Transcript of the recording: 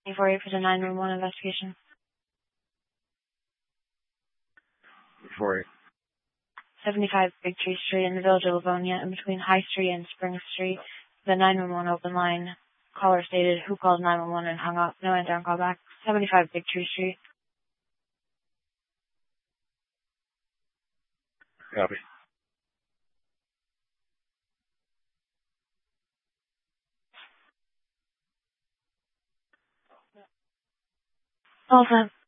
for you for the 911 investigation. 75 Big Tree Street in the Village of Livonia, in between High Street and Spring Street. The 911 open line. Caller stated, who called 911 and hung up. No answer on call back. 75 Big Tree Street. Copy. All set.